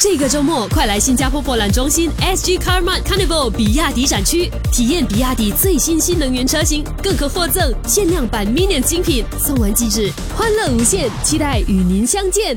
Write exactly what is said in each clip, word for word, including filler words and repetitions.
这个周末，快来新加坡博览中心 S G Car Mart Carnival 比亚迪展区，体验比亚迪最新新能源车型，更可获赠限量版 Minion 精品，送完即止，欢乐无限，期待与您相见。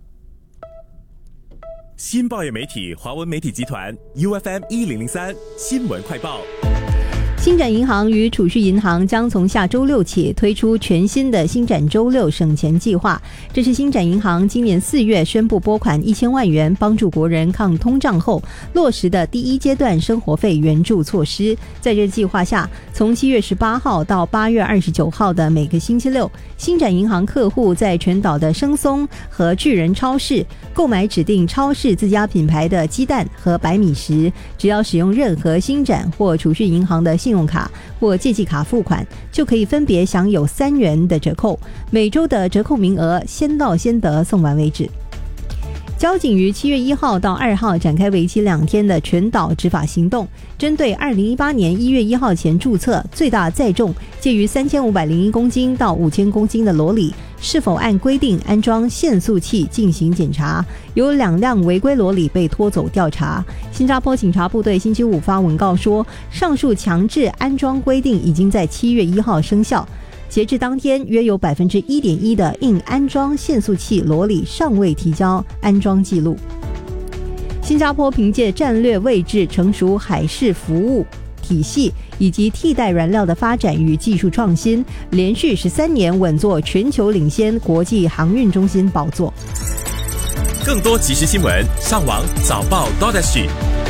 新报业媒体华文媒体集团 U F M 一零零三新闻快报。 星展银行与储蓄银行将从下周六起推出全新的星展周六省钱计划。这是星展银行今年四月宣布拨款一千万元帮助国人抗通胀后落实的第一阶段生活费援助措施。在这计划下，从七月十八号到八月二十九号的每个星期六，星展银行客户在全岛的生松和巨人超市购买指定超市自家品牌的鸡蛋和白米时，只要使用任何星展或储蓄银行的信用卡或借记卡付款，就可以分别享有三元的折扣，每周的折扣名额先到先得，送完为止。交警于七月一号到二号展开为期两天的全岛执法行动，针对二零一八年一月一号前注册、最大载重介于三千五百零一公斤到五千公斤的罗里，是否按规定安装限速器进行检查。有两辆违规罗里被拖走调查。新加坡警察部队星期五发文告说，上述强制安装规定已经在七月一号生效。截至当天，约有 百分之一点一 的应安装限速器罗里尚未提交安装记录。新加坡凭借战略位置、成熟海事服务体系以及替代燃料的发展与技术创新，连续十三年稳坐全球领先国际航运中心宝座。 更多即时新闻，上网早报 .sg。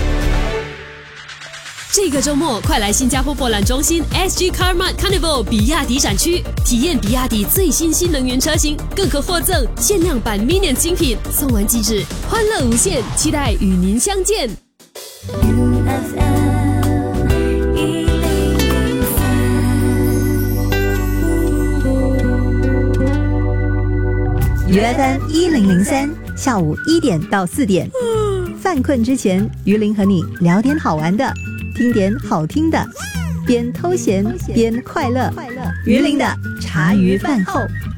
这个周末，快来新加坡博览中心 S G Car Mart Carnival 比亚迪展区，体验比亚迪最新新能源车型，更可获赠限量版 Minion 精品，送完即止，欢乐无限，期待与您相见。 U F M 一零零三 U F M 一零零三下午一点到四点，犯困之前，于林和你聊点好玩的，听点好听的，边偷闲边快乐。于林的茶余饭后。